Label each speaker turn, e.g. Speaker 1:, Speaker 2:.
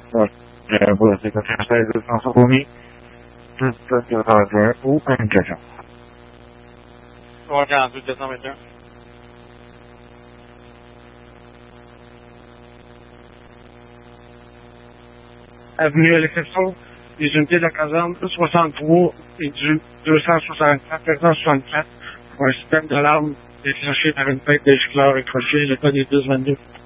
Speaker 1: Donc, pour la sécurité de François Boumi, tout ou indication.
Speaker 2: 348 221. Avenue à l'exception des unités de la caserne 63 et du 264 264 pour un système d'alarme déclenché par une tête de gicleur accrochée, le code est 1222.